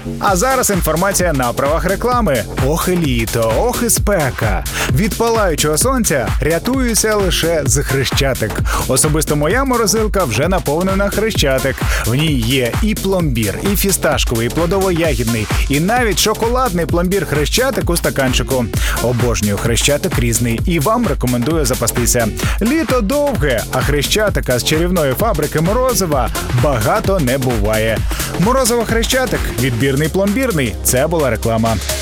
А зараз інформація на правах реклами. Ох і літо, ох і спека. Від палаючого сонця рятуюся лише з Хрещатик. Особисто моя морозилка вже наповнена Хрещатик. В ній є і пломбір, і фісташковий, і плодово-ягідний, і навіть шоколадний пломбір Хрещатик у стаканчику. Обожнюю Хрещатик різний і вам рекомендую запастися. Літо довге, а Хрещатика з чарівної фабрики Морозова багато не буває. Морозова Хрещатик, відбірний пломбірний. Це була реклама.